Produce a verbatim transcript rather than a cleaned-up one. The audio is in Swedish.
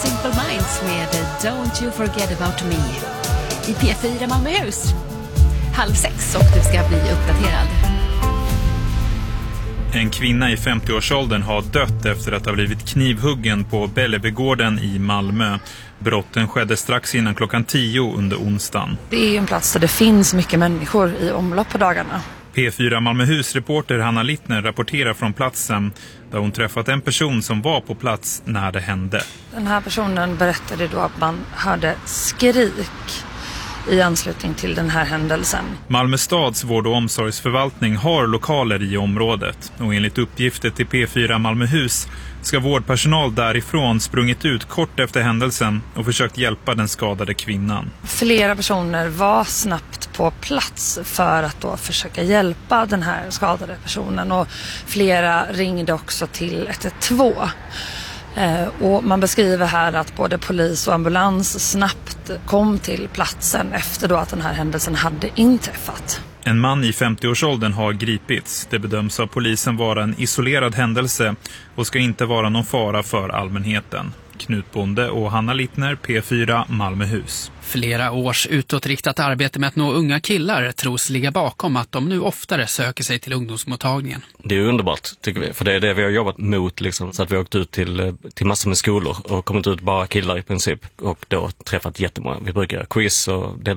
Simple Minds med Don't You Forget About Me i P fyra Malmöhus. Halv sex och du ska bli uppdaterad. En kvinna i femtioårsåldern har dött efter att ha blivit knivhuggen på Bellevegården i Malmö. Brotten skedde strax innan klockan tio under onsdagen. Det är en plats där det finns mycket människor i omlopp på dagarna. P fyra Malmöhus-reporter Hanna Littner rapporterar från platsen där hon träffat en person som var på plats när det hände. Den här personen berättade då att man hörde skrik i anslutning till den här händelsen. Malmö stads vård- och omsorgsförvaltning har lokaler i området och enligt uppgifter till P fyra Malmöhus ska vårdpersonal därifrån sprungit ut kort efter händelsen och försökt hjälpa den skadade kvinnan. Flera personer var snabbt på plats för att då försöka hjälpa den här skadade personen och flera ringde också till ett ett två. Eh, och man beskriver här att både polis och ambulans snabbt kom till platsen efter då att den här händelsen hade inträffat. En man i femtioårsåldern har gripits. Det bedöms av polisen vara en isolerad händelse och ska inte vara någon fara för allmänheten. Knut Bonde och Hanna Littner, P fyra Malmöhus. Flera års utåtriktat arbete med att nå unga killar tros ligga bakom att de nu oftare söker sig till ungdomsmottagningen. Det är underbart tycker vi, för det är det vi har jobbat mot liksom, så att vi har åkt ut till, till massor med skolor och kommit ut bara killar i princip och då träffat jättemånga. Vi brukar quiz och dela